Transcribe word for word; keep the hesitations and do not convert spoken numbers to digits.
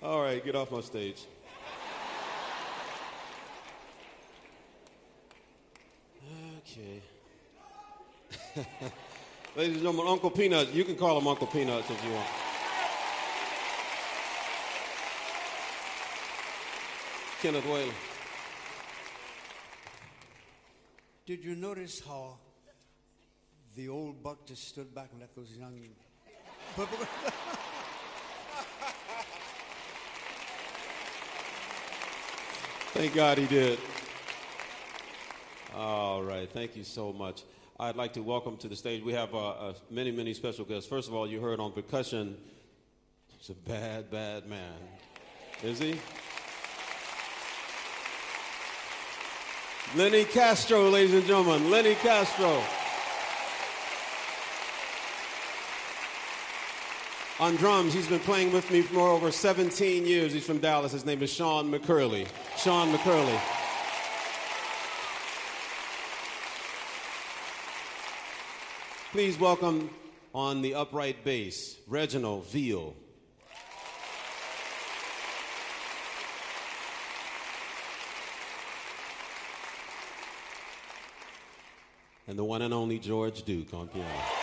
All right, get off my stage. Okay. Ladies and gentlemen, Uncle Peanuts. You can call him Uncle Peanuts if you want. Kenneth Whalen. Did you notice how the old buck just stood back and let those young... Thank God he did. All right, thank you so much. I'd like to welcome to the stage, we have uh, uh, many, many special guests. First of all, you heard on percussion, he's a bad, bad man. Is he? Lenny Castro, ladies and gentlemen, Lenny Castro. On drums, he's been playing with me for over seventeen years. He's from Dallas. His name is Sean McCurley. Sean McCurley. Please welcome on the upright bass, Reginald Veal. And the one and only George Duke on piano.